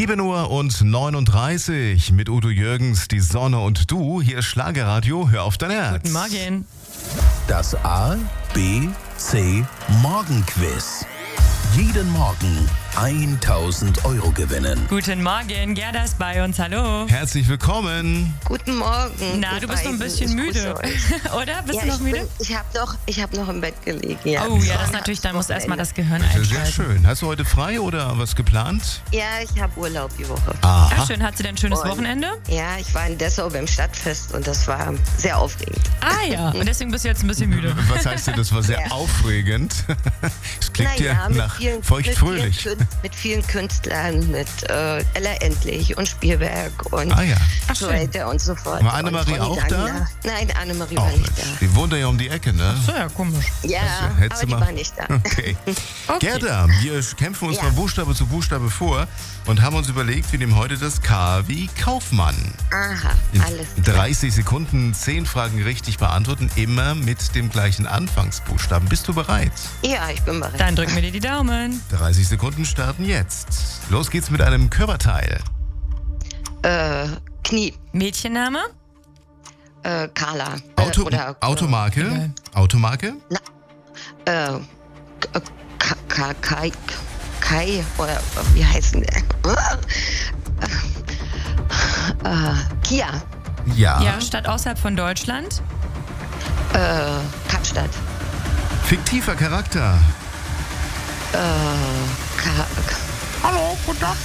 7:39 Uhr mit Udo Jürgens, die Sonne und du. Hier ist Schlagerradio, hör auf dein Herz. Guten Morgen. Das A, B, C Morgenquiz. Jeden Morgen 1.000 € gewinnen. Guten Morgen, Gerda ist bei uns, hallo. Herzlich willkommen. Guten Morgen. Na, du bist noch ein bisschen müde, oder? Bist du noch müde? Ich hab noch im Bett gelegen, ja. Oh ja, das ist natürlich, dann muss erstmal das Gehirn Sehr einschalten. schön. Hast du heute frei oder was geplant? Ja, ich habe Urlaub die Woche. Ach Aha. schön, hat sie denn ein schönes Und- Wochenende? Ja, ich war in Dessau beim Stadtfest und das war sehr aufregend. Ah ja, und deswegen bist du jetzt ein bisschen müde. Was heißt denn, das war sehr Ja. aufregend? Es klingt ja nach feuchtfröhlich. Mit vielen Künstlern, mit Ella Endlich und Spielberg und Ah ja. Ach, so schön. weiter und so fort. War Annemarie Und Ronny auch da? Dagner. Nein, Annemarie Auch war nicht nicht. da. Die wohnt ja um die Ecke, ne? So, ja, komisch. Ja, Hättest aber du die mal- war nicht da. Okay. Okay. Gerda, wir kämpfen uns Ja. mal Buchstabe zu Buchstabe vor und haben uns überlegt, wir nehmen heute das K wie Kaufmann. Aha, In alles. 30 Sekunden 10 Fragen richtig beantworten, immer mit dem gleichen Anfangsbuchstaben. Bist du bereit? Ja, ich bin bereit. Dann drücken wir dir die Daumen. 30 Sekunden starten jetzt. Los geht's mit einem Körperteil. Knie, Mädchenname? Carla. Automarke. Egal. Automarke. Kai, oder wie heißt denn der? Kia, Ja. Ja, Stadt außerhalb von Deutschland? Kapstadt, Fiktiver Charakter. Hallo, guten Tag.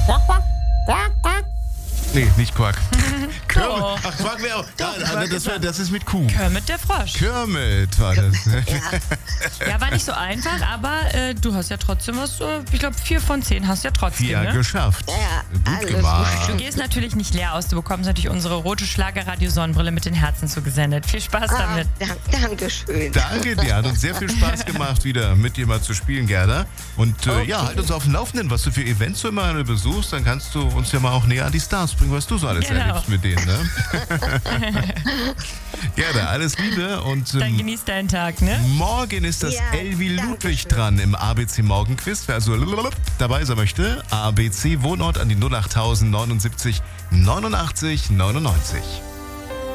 Nee, nicht Quark. Doch. Ach, Quark wäre auch. Das ist mit Q. Kermit der Frosch. Kermit war das. Ja, war nicht so einfach, aber du hast ja trotzdem was, ich glaube 4 von 10 hast du ja trotzdem, 4 ne? geschafft. Ja, Gut alles gemacht. Du gehst natürlich nicht leer aus, du bekommst natürlich unsere rote Schlagerradio-Sonnenbrille mit den Herzen zugesendet. Viel Spaß damit. Dankeschön. Danke dir, hat uns sehr viel Spaß gemacht, wieder mit dir mal zu spielen, Gerda. Und ja, halt uns auf dem Laufenden, was du für Events so immer besuchst, dann kannst du uns ja mal auch näher an die Stars bringen, was du so alles Genau. erlebst mit denen, ne? Gerda, alles Liebe und Dann genieß deinen Tag, ne? morgen ist das Ja, Elvi Ludwig Dankeschön. dran im ABC Morgenquiz. Wer also dabei sein möchte, ABC Wohnort an die 08000 79 89 99.